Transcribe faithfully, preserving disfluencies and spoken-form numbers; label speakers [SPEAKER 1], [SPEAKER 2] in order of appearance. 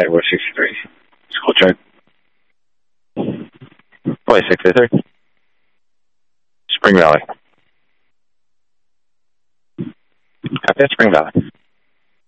[SPEAKER 1] Iowa sixty-three. School check. Boy, six eight three. Spring Valley. Copy, Spring Valley.